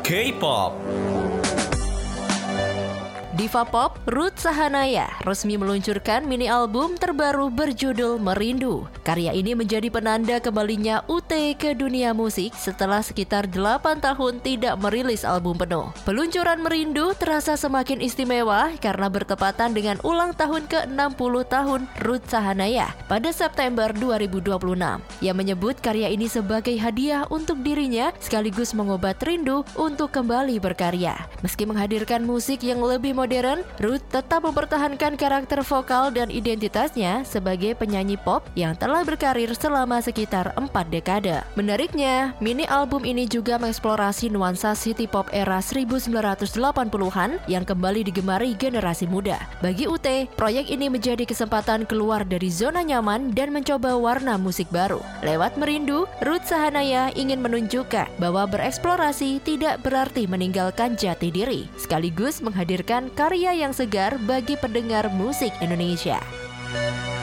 K-pop. Diva pop Ruth Sahanaya resmi meluncurkan mini album terbaru berjudul Merindu. Karya ini menjadi penanda kembalinya UT ke dunia musik setelah sekitar 8 tahun tidak merilis album penuh. Peluncuran Merindu terasa semakin istimewa karena bertepatan dengan ulang tahun ke-60 tahun Ruth Sahanaya pada September 2026. Ia menyebut karya ini sebagai hadiah untuk dirinya sekaligus mengobat rindu untuk kembali berkarya. Meski menghadirkan musik yang lebih modern, Ruth tetap mempertahankan karakter vokal dan identitasnya sebagai penyanyi pop yang telah berkarir selama sekitar 4 dekade. Menariknya, mini album ini juga mengeksplorasi nuansa city pop era 1980-an yang kembali digemari generasi muda. Bagi UT, proyek ini menjadi kesempatan keluar dari zona nyaman dan mencoba warna musik baru. Lewat Merindu, Ruth Sahanaya ingin menunjukkan bahwa bereksplorasi tidak berarti meninggalkan jati diri, sekaligus menghadirkan karya yang segar bagi pendengar musik Indonesia.